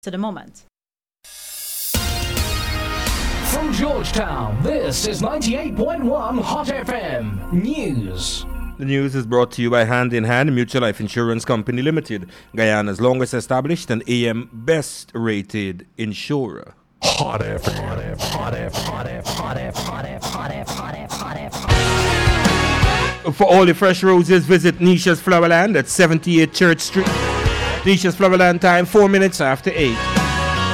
to the moment. From Georgetown, this is 98.1 Hot FM News. The news is brought to you by Hand in Hand Mutual Life Insurance Company Limited, Guyana's longest established and AM best rated insurer. Hot FM, Hot FM, Hot FM, Hot FM, Hot FM, Hot FM, Hot FM, Hot FM. For all the fresh roses, visit Nisha's Flowerland at 78 Church Street. Nisha's Flowerland time, 4 minutes after 8.